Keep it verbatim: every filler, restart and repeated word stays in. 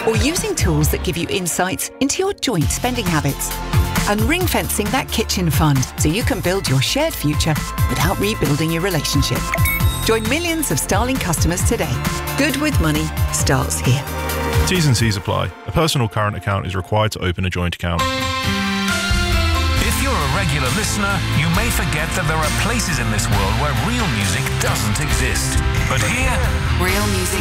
or using tools that give you insights into your joint spending habits. And ring-fencing that kitchen fund so you can build your shared future without rebuilding your relationship. Join millions of Starling customers today. Good with money starts here. T's and C's apply. A personal current account is required to open a joint account. If you're a regular listener, you may forget that there are places in this world where real music doesn't exist. But here, Real music